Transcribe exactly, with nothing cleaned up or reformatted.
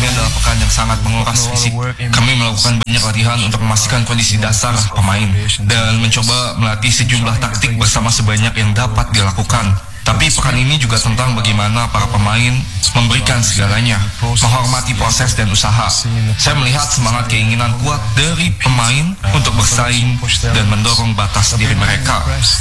ini adalah pekan yang sangat menguras fisik. Kami melakukan banyak latihan untuk memastikan kondisi dasar pemain dan mencoba melatih sejumlah taktik bersama sebanyak yang dapat dilakukan. Tapi pekan ini juga tentang bagaimana para pemain memberikan segalanya, menghormati proses dan usaha. Saya melihat semangat keinginan kuat dari pemain untuk bersaing dan mendorong batas diri mereka.